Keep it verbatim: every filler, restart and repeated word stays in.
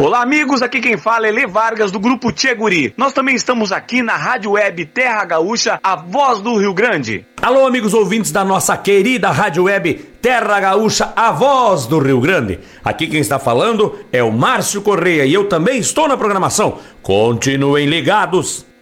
Olá, amigos, aqui quem fala é Lê Vargas, do Grupo Tchê Guri. Nós também estamos aqui na Rádio Web Terra Gaúcha, a voz do Rio Grande. Alô, amigos ouvintes da nossa querida Rádio Web Terra Gaúcha, a voz do Rio Grande. Aqui quem está falando é o Márcio Correia e eu também estou na programação. Continuem ligados.